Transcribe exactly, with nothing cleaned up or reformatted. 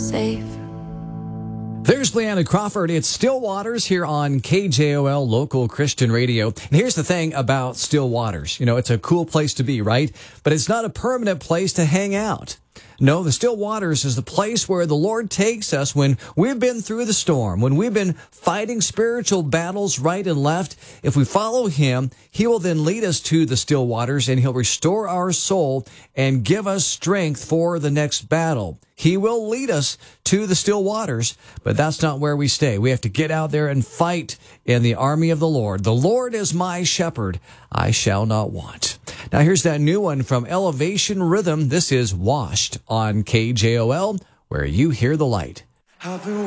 safe. There's Leanna Crawford. It's Still Waters here on K J O L Local Christian Radio. And here's the thing about Still Waters. You know, it's a cool place to be, right? But it's not a permanent place to hang out. No, the Still Waters is the place where the Lord takes us when we've been through the storm, when we've been fighting spiritual battles right and left. If we follow him, he will then lead us to the still waters, and he'll restore our soul and give us strength for the next battle. He will lead us to the still waters, but that's not where we stay. We have to get out there and fight in the army of the Lord. The Lord is my shepherd. I shall not want. Now here's that new one from Elevation Rhythm. This is Washed on K J O L, where you hear the light. I've been